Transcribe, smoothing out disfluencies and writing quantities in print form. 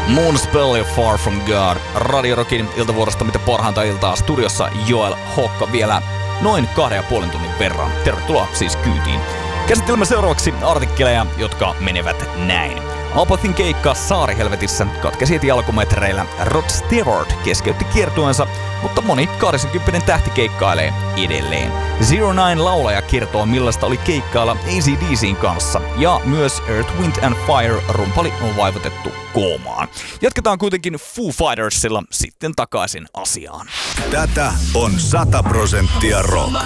Moonspell ja Far From God. Radio Rockin iltavuorosta mitä parhainta iltaa. Studiossa Joel Hokka vielä noin 2,5 tunnin verran. Tervetuloa siis kyytiin. Käsittelemme seuraavaksi artikkeleja, jotka menevät näin. Apathin keikka Saarihelvetissä katkesi heti alkumetreillä. Rod Stewart keskeytti kiertueensa, mutta moni 80 tähti keikkailee edelleen. Zero Nine laulaja kertoo millaista oli keikkailla AC/DC:n kanssa, ja myös Earth, Wind and Fire rumpali on vaivutettu koomaan. Jatketaan kuitenkin Foo Fightersilla sitten takaisin asiaan. Tätä on 100% rock.